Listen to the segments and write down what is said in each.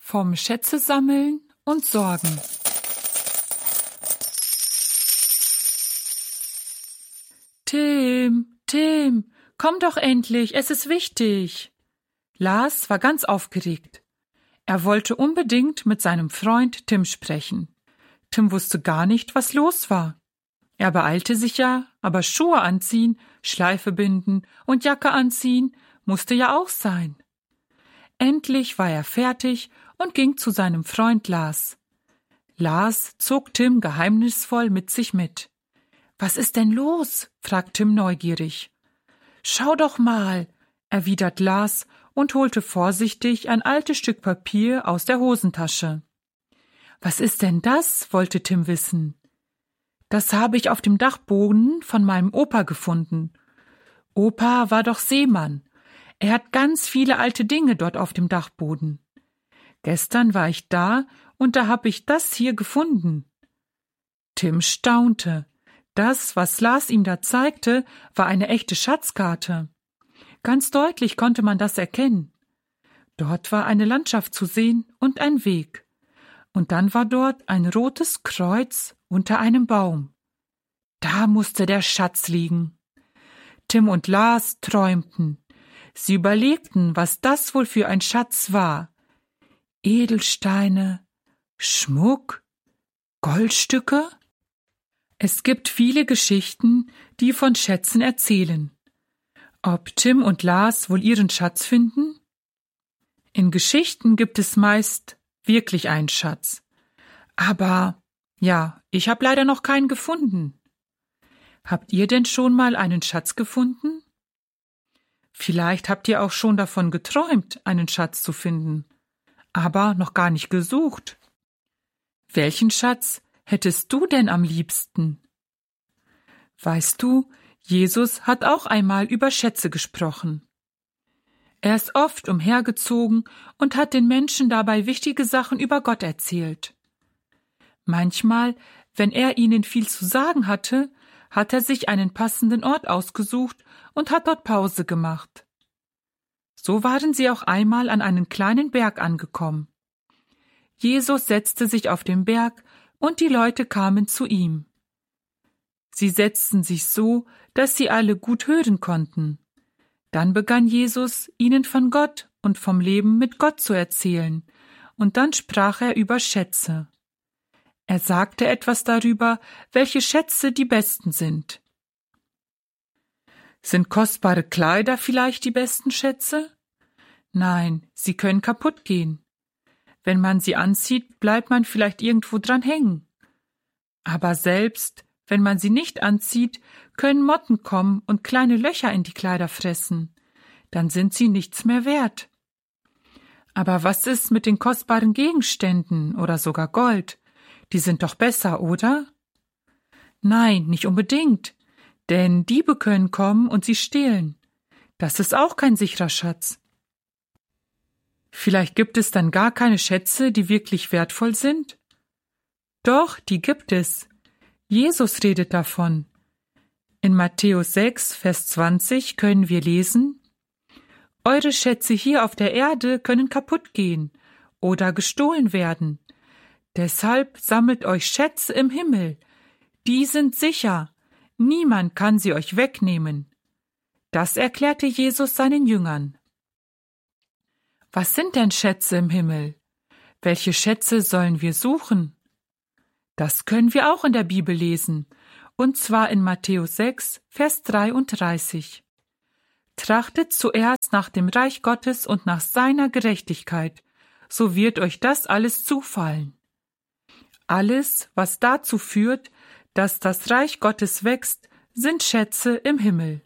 Vom Schätze sammeln und sorgen. Tim, komm doch endlich, es ist wichtig. Lars war ganz aufgeregt. Er wollte unbedingt mit seinem Freund Tim sprechen. Tim wusste gar nicht, was los war. Er beeilte sich ja, aber Schuhe anziehen, Schleife binden und Jacke anziehen musste ja auch sein. Endlich war er fertig und ging zu seinem Freund Lars. Lars zog Tim geheimnisvoll mit sich mit. »Was ist denn los?« fragt Tim neugierig. »Schau doch mal«, erwidert Lars und holte vorsichtig ein altes Stück Papier aus der Hosentasche. »Was ist denn das?« wollte Tim wissen. »Das habe ich auf dem Dachboden von meinem Opa gefunden. Opa war doch Seemann. Er hat ganz viele alte Dinge dort auf dem Dachboden. Gestern war ich da und da habe ich das hier gefunden.« Tim staunte. Das, was Lars ihm da zeigte, war eine echte Schatzkarte. Ganz deutlich konnte man das erkennen. Dort war eine Landschaft zu sehen und ein Weg. Und dann war dort ein rotes Kreuz unter einem Baum. Da musste der Schatz liegen. Tim und Lars träumten. Sie überlegten, was das wohl für ein Schatz war. Edelsteine, Schmuck, Goldstücke? Es gibt viele Geschichten, die von Schätzen erzählen. Ob Tim und Lars wohl ihren Schatz finden? In Geschichten gibt es meist wirklich einen Schatz. Aber, ja, ich habe leider noch keinen gefunden. Habt ihr denn schon mal einen Schatz gefunden? Vielleicht habt ihr auch schon davon geträumt, einen Schatz zu finden, aber noch gar nicht gesucht. Welchen Schatz hättest du denn am liebsten? Weißt du, Jesus hat auch einmal über Schätze gesprochen. Er ist oft umhergezogen und hat den Menschen dabei wichtige Sachen über Gott erzählt. Manchmal, wenn er ihnen viel zu sagen hatte, hat er sich einen passenden Ort ausgesucht und hat dort Pause gemacht. So waren sie auch einmal an einen kleinen Berg angekommen. Jesus setzte sich auf den Berg und die Leute kamen zu ihm. Sie setzten sich so, dass sie alle gut hören konnten. Dann begann Jesus, ihnen von Gott und vom Leben mit Gott zu erzählen, und dann sprach er über Schätze. Er sagte etwas darüber, welche Schätze die besten sind. Sind kostbare Kleider vielleicht die besten Schätze? Nein, sie können kaputt gehen. Wenn man sie anzieht, bleibt man vielleicht irgendwo dran hängen. Aber selbst, wenn man sie nicht anzieht, können Motten kommen und kleine Löcher in die Kleider fressen. Dann sind sie nichts mehr wert. Aber was ist mit den kostbaren Gegenständen oder sogar Gold? Die sind doch besser, oder? Nein, nicht unbedingt, denn Diebe können kommen und sie stehlen. Das ist auch kein sicherer Schatz. Vielleicht gibt es dann gar keine Schätze, die wirklich wertvoll sind? Doch, die gibt es. Jesus redet davon. In Matthäus 6, Vers 20 können wir lesen: Eure Schätze hier auf der Erde können kaputt gehen oder gestohlen werden. Deshalb sammelt euch Schätze im Himmel. Die sind sicher. Niemand kann sie euch wegnehmen. Das erklärte Jesus seinen Jüngern. Was sind denn Schätze im Himmel? Welche Schätze sollen wir suchen? Das können wir auch in der Bibel lesen, und zwar in Matthäus 6, Vers 33. Trachtet zuerst nach dem Reich Gottes und nach seiner Gerechtigkeit, so wird euch das alles zufallen. Alles, was dazu führt, dass das Reich Gottes wächst, sind Schätze im Himmel.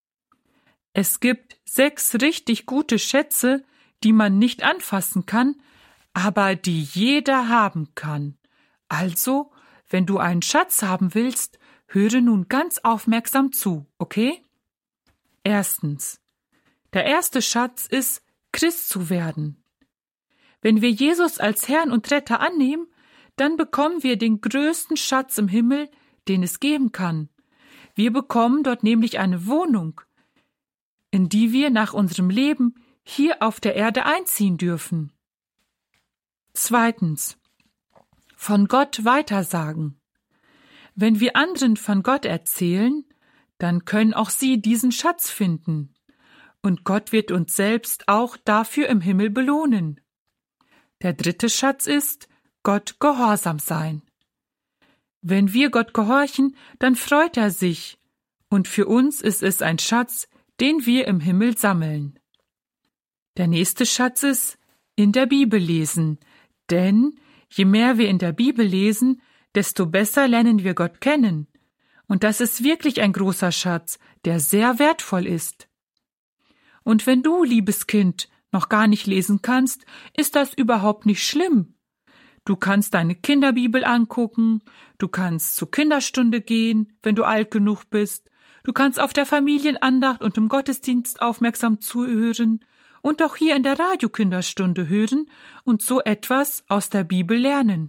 Es gibt 6 richtig gute Schätze, die man nicht anfassen kann, aber die jeder haben kann. Also, wenn du einen Schatz haben willst, höre nun ganz aufmerksam zu, okay? Erstens. Der erste Schatz ist, Christ zu werden. Wenn wir Jesus als Herrn und Retter annehmen, dann bekommen wir den größten Schatz im Himmel, den es geben kann. Wir bekommen dort nämlich eine Wohnung, in die wir nach unserem Leben hier auf der Erde einziehen dürfen. Zweitens, von Gott weitersagen. Wenn wir anderen von Gott erzählen, dann können auch sie diesen Schatz finden. Und Gott wird uns selbst auch dafür im Himmel belohnen. Der dritte Schatz ist, Gott gehorsam sein. Wenn wir Gott gehorchen, dann freut er sich. Und für uns ist es ein Schatz, den wir im Himmel sammeln. Der nächste Schatz ist, in der Bibel lesen. Denn je mehr wir in der Bibel lesen, desto besser lernen wir Gott kennen. Und das ist wirklich ein großer Schatz, der sehr wertvoll ist. Und wenn du, liebes Kind, noch gar nicht lesen kannst, ist das überhaupt nicht schlimm. Du kannst deine Kinderbibel angucken, du kannst zur Kinderstunde gehen, wenn du alt genug bist, du kannst auf der Familienandacht und im Gottesdienst aufmerksam zuhören und auch hier in der Radiokinderstunde hören und so etwas aus der Bibel lernen.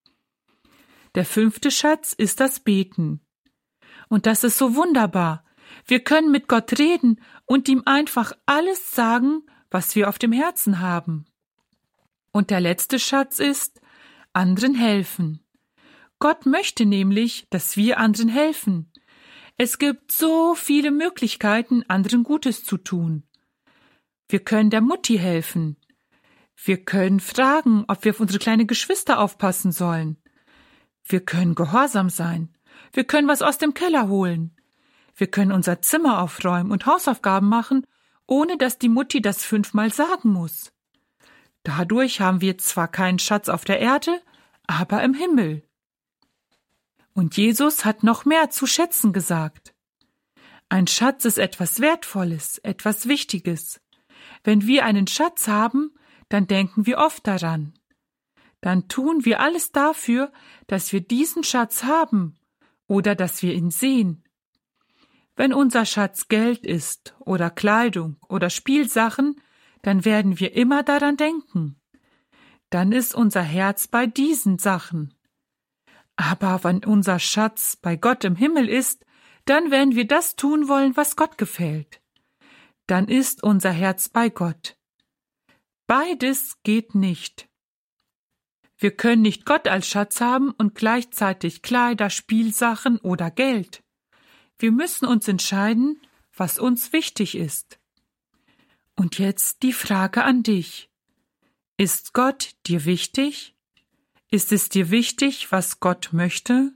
Der fünfte Schatz ist das Beten. Und das ist so wunderbar. Wir können mit Gott reden und ihm einfach alles sagen, was wir auf dem Herzen haben. Und der letzte Schatz ist, anderen helfen. Gott möchte nämlich, dass wir anderen helfen. Es gibt so viele Möglichkeiten, anderen Gutes zu tun. Wir können der Mutti helfen. Wir können fragen, ob wir auf unsere kleinen Geschwister aufpassen sollen. Wir können gehorsam sein. Wir können was aus dem Keller holen. Wir können unser Zimmer aufräumen und Hausaufgaben machen, ohne dass die Mutti das 5-mal sagen muss. Dadurch haben wir zwar keinen Schatz auf der Erde, aber im Himmel. Und Jesus hat noch mehr zu schätzen gesagt. Ein Schatz ist etwas Wertvolles, etwas Wichtiges. Wenn wir einen Schatz haben, dann denken wir oft daran. Dann tun wir alles dafür, dass wir diesen Schatz haben oder dass wir ihn sehen. Wenn unser Schatz Geld ist oder Kleidung oder Spielsachen, dann werden wir immer daran denken. Dann ist unser Herz bei diesen Sachen. Aber wenn unser Schatz bei Gott im Himmel ist, dann werden wir das tun wollen, was Gott gefällt. Dann ist unser Herz bei Gott. Beides geht nicht. Wir können nicht Gott als Schatz haben und gleichzeitig Kleider, Spielsachen oder Geld. Wir müssen uns entscheiden, was uns wichtig ist. Und jetzt die Frage an dich. Ist Gott dir wichtig? Ist es dir wichtig, was Gott möchte?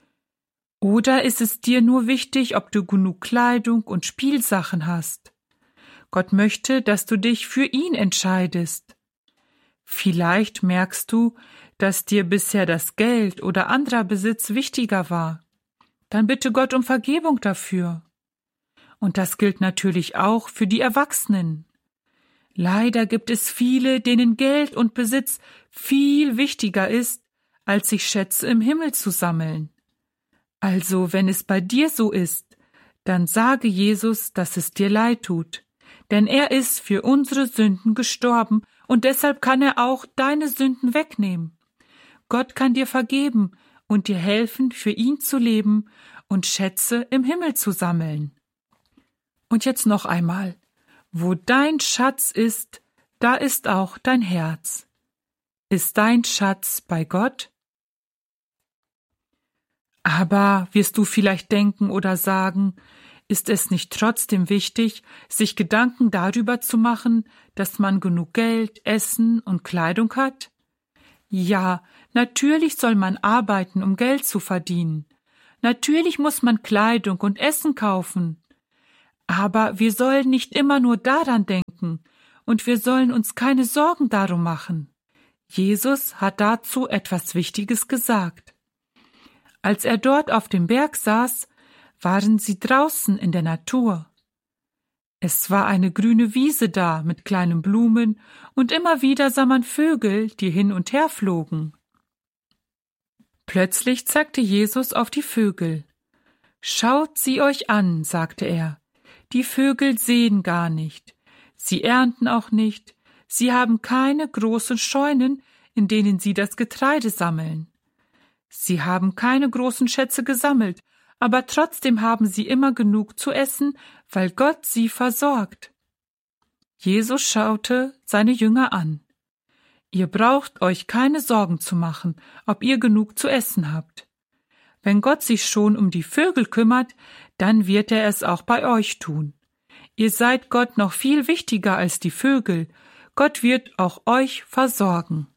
Oder ist es dir nur wichtig, ob du genug Kleidung und Spielsachen hast? Gott möchte, dass du dich für ihn entscheidest. Vielleicht merkst du, dass dir bisher das Geld oder anderer Besitz wichtiger war. Dann bitte Gott um Vergebung dafür. Und das gilt natürlich auch für die Erwachsenen. Leider gibt es viele, denen Geld und Besitz viel wichtiger ist, als sich Schätze im Himmel zu sammeln. Also, wenn es bei dir so ist, dann sage Jesus, dass es dir leid tut, denn er ist für unsere Sünden gestorben und deshalb kann er auch deine Sünden wegnehmen. Gott kann dir vergeben und dir helfen, für ihn zu leben und Schätze im Himmel zu sammeln. Und jetzt noch einmal. Wo dein Schatz ist, da ist auch dein Herz. Ist dein Schatz bei Gott? Aber wirst du vielleicht denken oder sagen, ist es nicht trotzdem wichtig, sich Gedanken darüber zu machen, dass man genug Geld, Essen und Kleidung hat? Ja, natürlich soll man arbeiten, um Geld zu verdienen. Natürlich muss man Kleidung und Essen kaufen. Aber wir sollen nicht immer nur daran denken und wir sollen uns keine Sorgen darum machen. Jesus hat dazu etwas Wichtiges gesagt. Als er dort auf dem Berg saß, waren sie draußen in der Natur. Es war eine grüne Wiese da mit kleinen Blumen und immer wieder sah man Vögel, die hin und her flogen. Plötzlich zeigte Jesus auf die Vögel. »Schaut sie euch an«, sagte er. »Die Vögel sehen gar nicht. Sie ernten auch nicht. Sie haben keine großen Scheunen, in denen sie das Getreide sammeln. Sie haben keine großen Schätze gesammelt, aber trotzdem haben sie immer genug zu essen, weil Gott sie versorgt.« Jesus schaute seine Jünger an. Ihr braucht euch keine Sorgen zu machen, ob ihr genug zu essen habt. Wenn Gott sich schon um die Vögel kümmert, dann wird er es auch bei euch tun. Ihr seid Gott noch viel wichtiger als die Vögel. Gott wird auch euch versorgen.